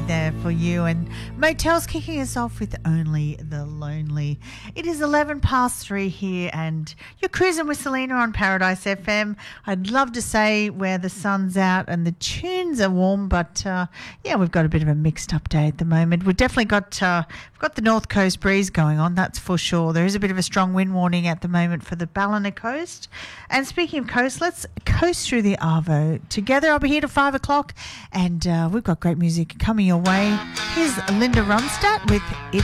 be there for you. And Motel's kicking us off with Only the Lonely. It is 3 here, and you're cruising with Selena on Paradise FM. I'd love to say where the sun's out and the tunes are warm, but we've got a bit of a mixed up day at the moment. We've definitely got the North Coast breeze going on, that's for sure. There is a bit of a strong wind warning at the moment for the Ballina coast. And speaking of coast, let's coast through the Arvo together. I'll be here till 5 o'clock, and we've got great music coming your way. Here's Linda Ronstadt with